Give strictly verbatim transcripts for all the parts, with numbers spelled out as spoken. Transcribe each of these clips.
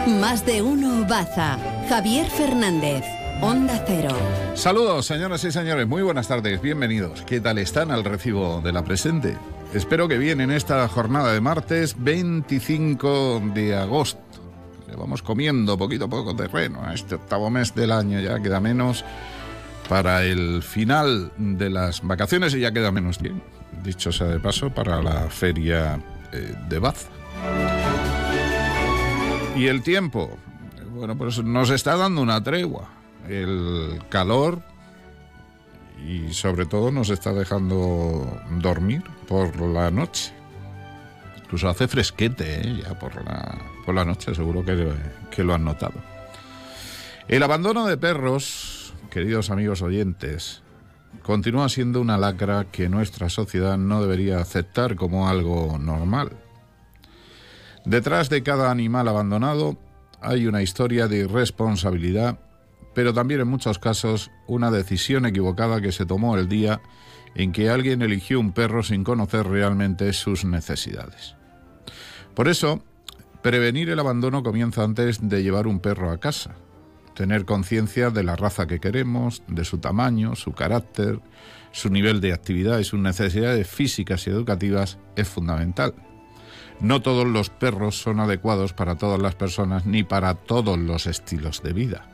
Más de uno Baza. Javier Fernández, Onda Cero. Saludos, señoras y señores, muy buenas tardes, bienvenidos. ¿Qué tal están al recibo de la presente? Espero que bien en esta jornada de martes veinticinco de agosto. Le vamos comiendo poquito a poco terreno a este octavo mes del año, ya queda menos para el final de las vacaciones y ya queda menos tiempo, dicho sea de paso, para la feria eh, de Baza. Y el tiempo, bueno, pues nos está dando una tregua. El calor y sobre todo nos está dejando dormir por la noche. Incluso hace fresquete, ¿eh? Ya por la, por la noche, seguro que, que lo han notado. El abandono de perros, queridos amigos oyentes, continúa siendo una lacra que nuestra sociedad no debería aceptar como algo normal. Detrás de cada animal abandonado hay una historia de irresponsabilidad, pero también en muchos casos una decisión equivocada que se tomó el día en que alguien eligió un perro sin conocer realmente sus necesidades. Por eso, prevenir el abandono comienza antes de llevar un perro a casa. Tener conciencia de la raza que queremos, de su tamaño, su carácter, su nivel de actividad y sus necesidades físicas y educativas es fundamental. No todos los perros son adecuados para todas las personas ni para todos los estilos de vida.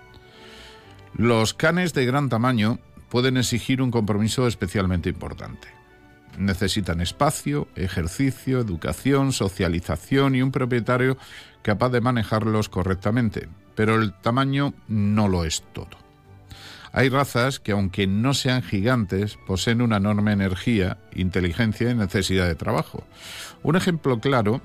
Los canes de gran tamaño pueden exigir un compromiso especialmente importante. Necesitan espacio, ejercicio, educación, socialización y un propietario capaz de manejarlos correctamente, pero el tamaño no lo es todo. Hay razas que, aunque no sean gigantes, poseen una enorme energía, inteligencia y necesidad de trabajo. Un ejemplo claro,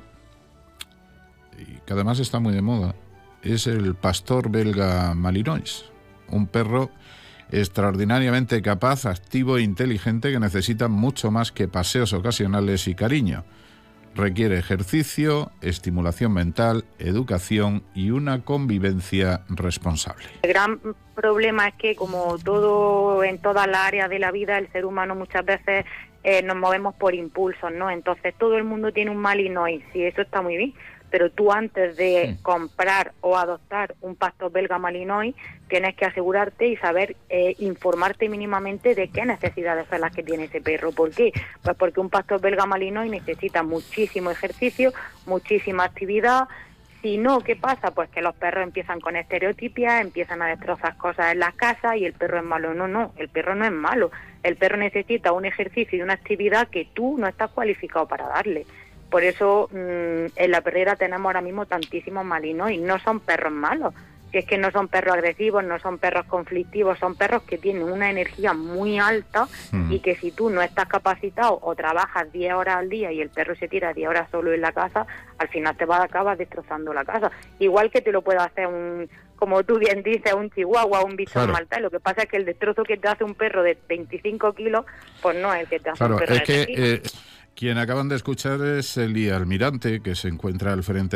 y que además está muy de moda, es el pastor belga Malinois, un perro extraordinariamente capaz, activo e inteligente que necesita mucho más que paseos ocasionales y cariño. Requiere ejercicio, estimulación mental, educación y una convivencia responsable. El gran problema es que, como todo en todas las áreas de la vida, el ser humano muchas veces eh, nos movemos por impulsos, ¿no? Entonces todo el mundo tiene un Malinois, y eso está muy bien, pero tú antes de sí. comprar o adoptar un pastor belga Malinois tienes que asegurarte y saber eh, informarte mínimamente de qué necesidades son las que tiene ese perro. ¿Por qué? Pues porque un pastor belga Malinois necesita muchísimo ejercicio, muchísima actividad. Si no, ¿qué pasa? Pues que los perros empiezan con estereotipias, empiezan a destrozar cosas en las casas y el perro es malo. No, no, el perro no es malo. El perro necesita un ejercicio y una actividad que tú no estás cualificado para darle. Por eso mmm, en la perrera tenemos ahora mismo tantísimos Malinois. No son perros malos, si es que no son perros agresivos, no son perros conflictivos, son perros que tienen una energía muy alta mm. y que si tú no estás capacitado o trabajas diez horas al día y el perro se tira diez horas solo en la casa, al final te vas a acabar destrozando la casa. Igual que te lo puede hacer un, como tú bien dices, un chihuahua o un bichón claro. maltés. Lo que pasa es que el destrozo que te hace un perro de veinticinco kilos, pues no es el que te hace claro, un perro es de que, eh, quien acaban de escuchar es Elía Almirante, que se encuentra al frente